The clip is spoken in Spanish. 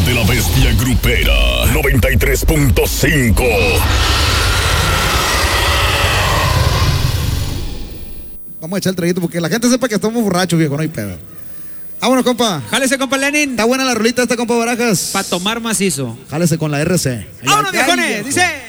de la bestia grupera 93.5. Vamos a echar el traguito porque la gente sepa que estamos borrachos, viejo, no hay pedo. Vámonos, compa. Jálese, compa Lenin. Está buena la rolita esta, compa Barajas. Para tomar macizo. Jálese con la RC. ¡Vámonos, viejones! Dice...